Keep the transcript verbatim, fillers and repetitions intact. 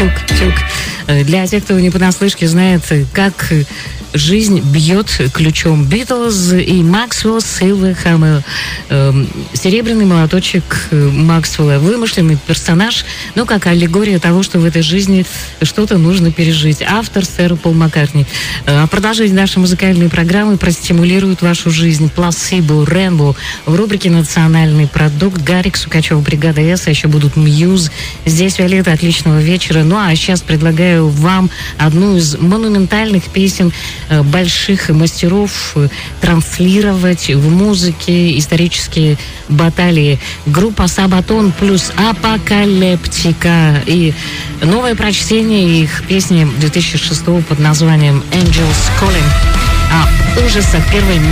Тюк-тюк. Для тех, кто не понаслышке знает, как жизнь бьет ключом. Битлз и Максвелл Силверхэммер. Серебряный молоточек Максвелла. Вымышленный персонаж, но как аллегория того, что в этой жизни что-то нужно пережить. Автор сэр Пол Маккартни. Продолжение нашей музыкальной программы простимулирует вашу жизнь. Пласибо, Рэмбо. В рубрике «Национальный продукт» Гарик Сукачев, бригада С, а еще будут Мьюз. Здесь Виолетта, отличного вечера. Ну а сейчас предлагаю вам одну из монументальных песен больших мастеров транслировать в музыке исторические баталии. Группа Сабатон плюс Апокалиптика. И новое прочтение их песни две тысячи шестого под названием Angels Calling. О ужасах Первой